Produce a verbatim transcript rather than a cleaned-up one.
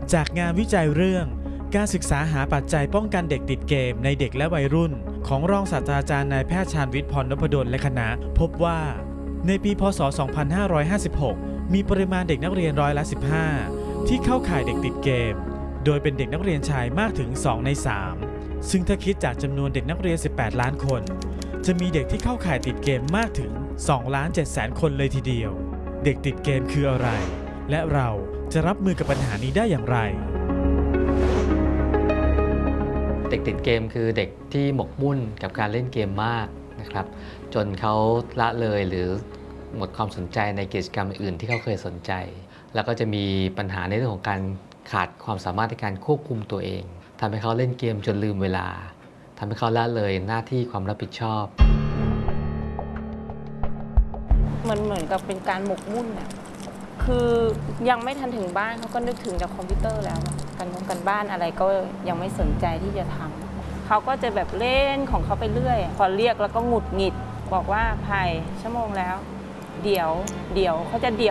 จากงานวิจัยเรื่องการศึกษาหาปัจจัยป้องกันเด็กติดเกมในเด็กและวัยรุ่นของรองศาสตราจารย์นายแพทย์ชาญวิทย์พรนพดลและคณะพบว่าในปีพ.ศ. สองพันห้าร้อยห้าสิบหกมีปริมาณเด็กนักเรียนร้อยละสิบห้าที่เข้าข่ายเด็กติดเกมโดยเป็นเด็กนักเรียนชายมากถึงสองในสามซึ่งถ้าคิดจากจำนวนเด็กนักเรียนสิบแปดล้านคนจะมีเด็กที่เข้าข่ายติดเกมมากถึงสองล้านเจ็ดแสนคนเลยทีเดียวเด็กติดเกมคืออะไรและเราจะรับมือกับปัญหานี้ได้อย่างไรเด็กติดเกมคือเด็กที่หมกมุ่นกับการเล่นเกมมากนะครับจนเขาละเลยหรือหมดความสนใจในกิจกรรมอื่นที่เขาเคยสนใจแล้วก็จะมีปัญหาในเรื่องของการขาดความสามารถในการควบคุมตัวเองทำให้เขาเล่นเกมจนลืมเวลาทำให้เขาละเลยหน้าที่ความรับผิดชอบมันเหมือนกับเป็นการหมกมุ่นน่ะคือยังไม่ทันถึงบ้านเขาก็นึกถึงจากคอมพิวเตอร์แล้วการงกันบ้านอะไรก็ยังไม่สนใจที่จะทำเขาก็จะแบบเล่นของเขาไปเรื่อยพอเรียกแล้วก็หงุดหงิดบอกว่าภัยชั่วโมงแล้วเดี๋ยวเดี๋ยวเขาจะเดี๋